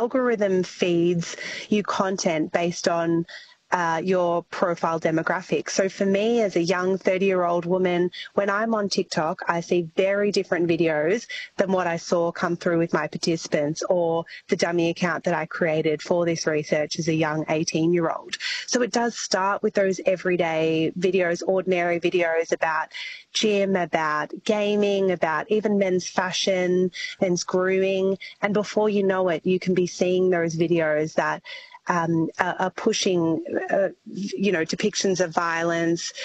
algorithm feeds you content based on your profile demographic. So for me, as a young 30-year-old woman, when I'm on TikTok, I see very different videos than what I saw come through with my participants or the dummy account that I created for this research as a young 18-year-old. So it does start with those everyday videos, ordinary videos about gym, about gaming, about even men's fashion, men's grooming. And before you know it, you can be seeing those videos that are pushing, depictions of violence,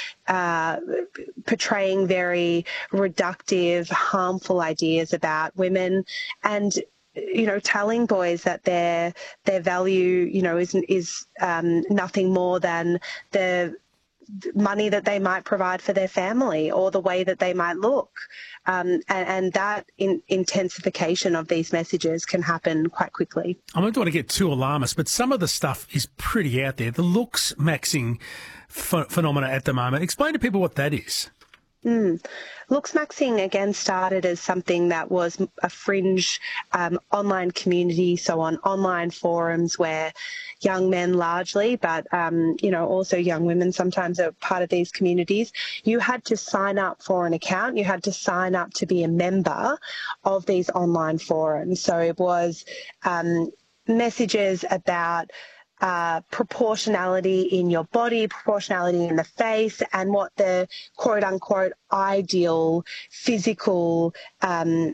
portraying very reductive, harmful ideas about women, and telling boys that their value, is nothing more than the money that they might provide for their family or the way that they might look. And that intensification of these messages can happen quite quickly. I don't want to get too alarmist, but some of the stuff is pretty out there. The looks maxing phenomena at the moment. Explain to people what that is. Looks maxing, again, started as something that was a fringe online community, so on online forums where young men largely, but, also young women sometimes are part of these communities. You had to sign up for an account. You had to sign up to be a member of these online forums. So it was messages about proportionality in your body, proportionality in the face, and what the quote-unquote ideal physical kind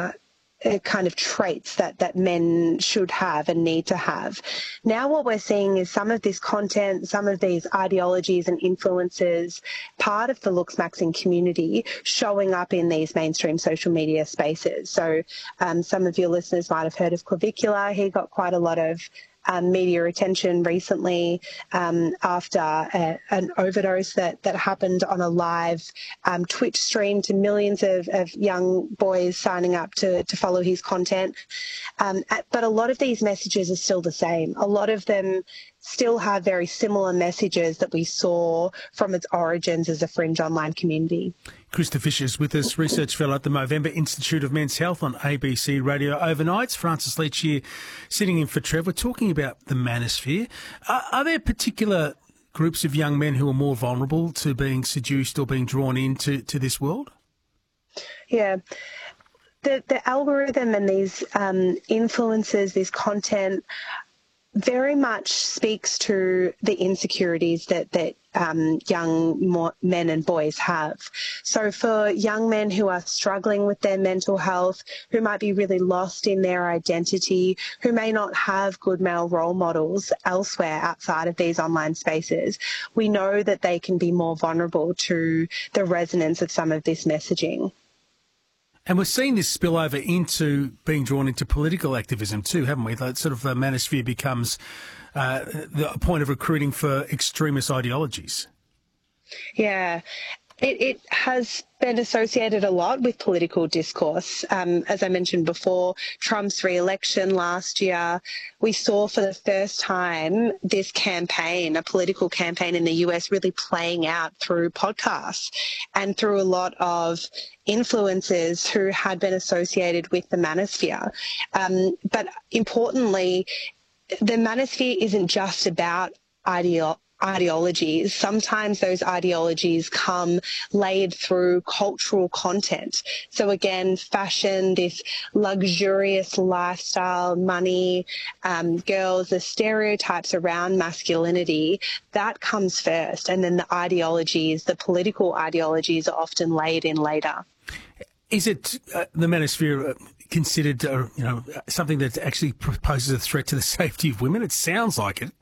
of traits that men should have and need to have. Now what we're seeing is some of this content, some of these ideologies and influences, part of the looks maxing community, showing up in these mainstream social media spaces. So some of your listeners might have heard of Clavicula. He got quite a lot of media attention recently after an overdose that happened on a live Twitch stream to millions of young boys signing up to follow his content. But a lot of these messages are still the same. A lot of them still have very similar messages that we saw from its origins as a fringe online community. Krista Fisher is with us, research fellow at the Movember Institute of Men's Health on ABC Radio Overnights. Francis Leach here, sitting in for Trev. We're talking about the manosphere. Are there particular groups of young men who are more vulnerable to being seduced or being drawn into this world? Yeah. The algorithm and these influences, this content, very much speaks to the insecurities that young men and boys have. So for young men who are struggling with their mental health, who might be really lost in their identity, who may not have good male role models elsewhere outside of these online spaces, we know that they can be more vulnerable to the resonance of some of this messaging. And we're seeing this spill over into being drawn into political activism too, haven't we? That sort of manosphere becomes the point of recruiting for extremist ideologies. Yeah. It has been associated a lot with political discourse. As I mentioned before, Trump's re-election last year, we saw for the first time this campaign, a political campaign in the US, really playing out through podcasts and through a lot of influencers who had been associated with the manosphere. But importantly, the manosphere isn't just about ideologies. Sometimes those ideologies come laid through cultural content. So again, fashion, this luxurious lifestyle, money, girls, the stereotypes around masculinity, that comes first. And then the ideologies, the political ideologies, are often laid in later. Is it the manosphere considered something that actually poses a threat to the safety of women? It sounds like it.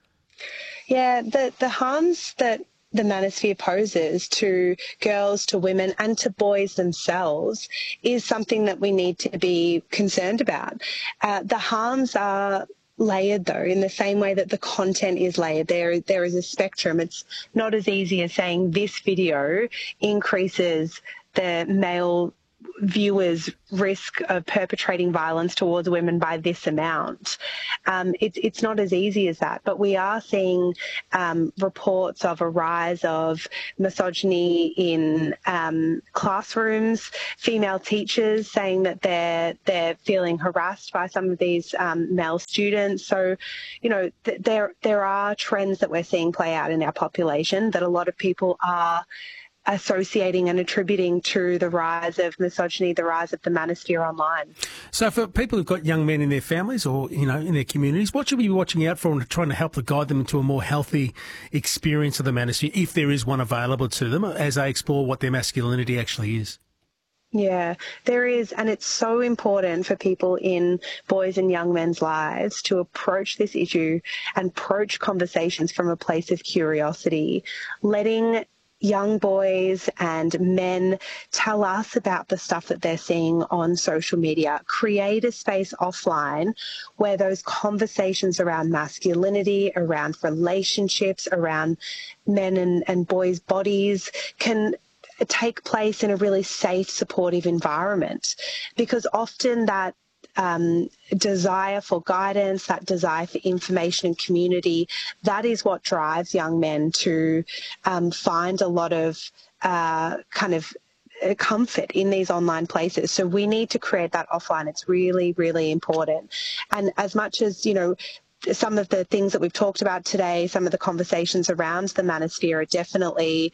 Yeah, the harms that the manosphere poses to girls, to women and to boys themselves is something that we need to be concerned about. The harms are layered, though, in the same way that the content is layered. There is a spectrum. It's not as easy as saying this video increases the male viewers' risk of perpetrating violence towards women by this amount. It's not as easy as that, but we are seeing reports of a rise of misogyny in classrooms, female teachers saying that they're feeling harassed by some of these male students. So, there are trends that we're seeing play out in our population that a lot of people are associating and attributing to the rise of misogyny, the rise of the manosphere online. So for people who've got young men in their families or, in their communities, what should we be watching out for and trying to help to guide them into a more healthy experience of the manosphere, if there is one available to them, as they explore what their masculinity actually is? Yeah, there is, and it's so important for people in boys and young men's lives to approach this issue and approach conversations from a place of curiosity, letting young boys and men tell us about the stuff that they're seeing on social media. Create a space offline where those conversations around masculinity, around relationships, around men and boys' bodies can take place in a really safe, supportive environment. Because often that desire for guidance, that desire for information and community, that is what drives young men to find a lot of comfort in these online places. So we need to create that offline. It's really, really important. And as much as, some of the things that we've talked about today, some of the conversations around the manosphere are definitely,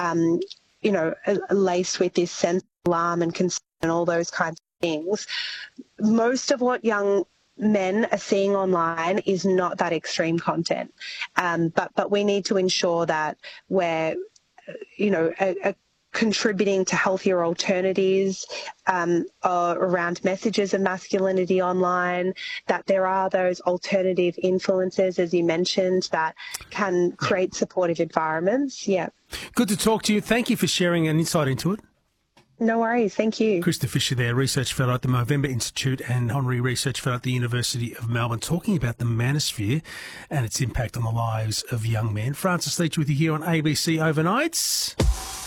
laced with this sense of alarm and concern and all those kinds of things. Most of what young men are seeing online is not that extreme content, but we need to ensure that we're, contributing to healthier alternatives around messages of masculinity online, that there are those alternative influences, as you mentioned, that can create supportive environments. Yeah. Good to talk to you. Thank you for sharing an insight into it. No worries. Thank you. Krista Fisher there, Research Fellow at the Movember Institute and Honorary Research Fellow at the University of Melbourne, talking about the manosphere and its impact on the lives of young men. Francis Leach with you here on ABC Overnights.